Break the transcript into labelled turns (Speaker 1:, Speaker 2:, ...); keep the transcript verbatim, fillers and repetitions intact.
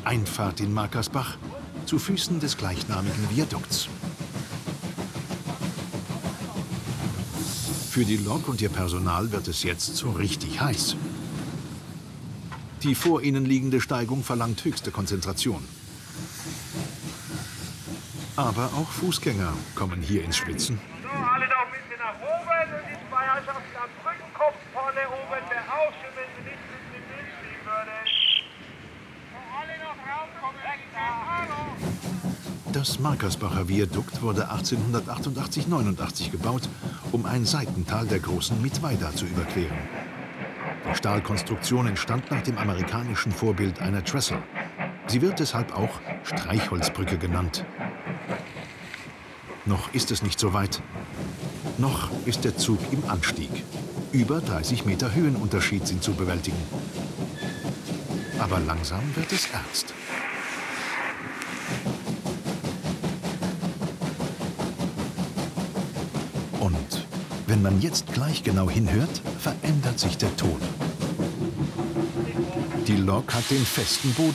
Speaker 1: Einfahrt in Markersbach, zu Füßen des gleichnamigen Viadukts. Für die Lok und ihr Personal wird es jetzt so richtig heiß. Die vor ihnen liegende Steigung verlangt höchste Konzentration. Aber auch Fußgänger kommen hier ins Schwitzen.
Speaker 2: So, alle noch ein bisschen nach oben und die zwei Herrschaften am Brückenkopf vorne oben, der auch schon, wenn sie nicht mitten im Bild stehen würden. So, alle noch rauskommen, hallo!
Speaker 1: Das Markersbacher Viadukt wurde achtzehnhundertachtundachtzig neunundachtzig gebaut, um ein Seitental der großen Mittweida zu überqueren. Die Stahlkonstruktion entstand nach dem amerikanischen Vorbild einer Trestle. Sie wird deshalb auch Streichholzbrücke genannt. Noch ist es nicht so weit. Noch ist der Zug im Anstieg. Über dreißig Meter Höhenunterschied sind zu bewältigen. Aber langsam wird es ernst. Und wenn man jetzt gleich genau hinhört, verändert sich der Ton. Die Lok hat den festen Boden